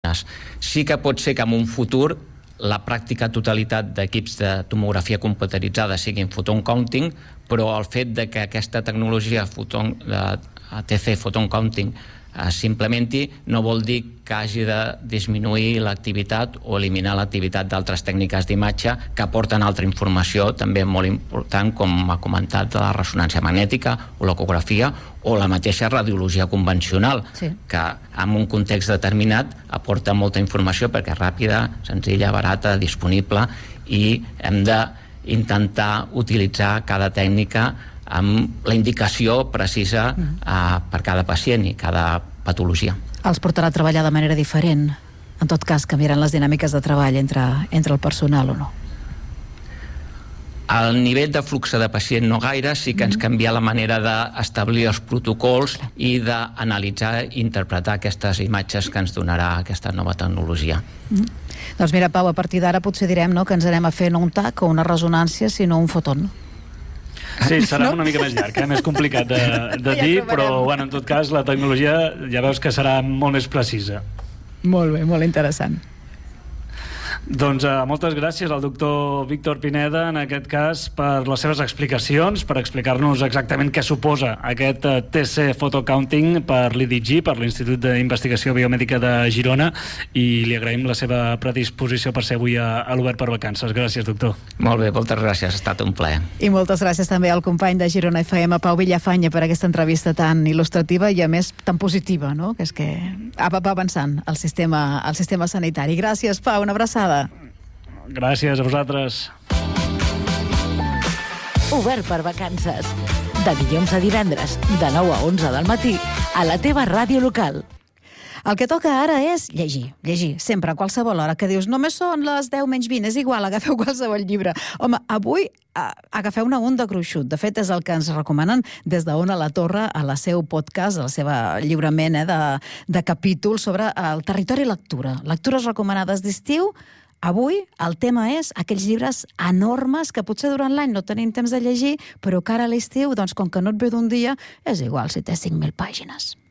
Sí que pot ser que en un futur la pràctica totalitat d'equips de tomografia computeritzada siguin photon counting, però el fet de que aquesta tecnologia TC photon counting s'implementi no vol dir que hagi de disminuir l'activitat o eliminar l'activitat d'altres tècniques d'imatge que aporten altra informació també molt important, com ha comentat, de la ressonància magnètica o l'ecografia o la mateixa radiologia convencional, que en un context determinat aporta molta informació perquè és ràpida, senzilla, barata, disponible, i hem d'intentar utilitzar cada tècnica amb la indicació precisa per cada pacient i cada patologia. Els portarà a treballar de manera diferent? En tot cas, canviaran les dinàmiques de treball entre el personal o no? Al nivell de flux de pacient no gaire, sí que ens canvia la manera d'establir els protocols i d'analitzar i interpretar aquestes imatges que ens donarà aquesta nova tecnologia. Doncs mira, Pau, a partir d'ara potser direm que ens anem a fer no un TAC o una ressonància, sinó un foton. Sí, serà una mica més llarg, més complicat de dir, però bueno, en tot cas la tecnologia ja veus que serà molt més precisa. Molt bé, molt interessant. Doncs moltes gràcies al doctor Víctor Pineda, en aquest cas, per les seves explicacions, per explicar-nos exactament què suposa aquest TC Photocounting per l'IDG, per l'Institut d'Investigació Biomèdica de Girona, i li agraïm la seva predisposició per ser avui a l'Obert per Vacances. Gràcies, doctor. Molt bé, moltes gràcies, ha estat un plaer. I moltes gràcies també al company de Girona FM, Pau Villafanya, per aquesta entrevista tan il·lustrativa i a més tan positiva, no? Que és que va avançant el sistema sanitari. Gràcies, Pau, una abraçada. Gràcies a vosaltres. Obert per Vacances. De dilluns a divendres, de 9 a 11 del matí, a la teva ràdio local. El que toca ara és llegir, sempre, a qualsevol hora, que dius, només són les 10 menys 20, és igual, agafeu qualsevol llibre. Home, avui agafeu-ne un de gruixut. De fet, és el que ens recomanen des d'Ona la Torre a la seu podcast, a la seva lliurament de capítols sobre el territori i lectura. Lectures recomanades d'estiu. Avui el tema és aquells llibres enormes que potser durant l'any no tenim temps de llegir, però que ara a l'estiu, doncs com que no et ve d'un dia, és igual si té 5.000 pàgines.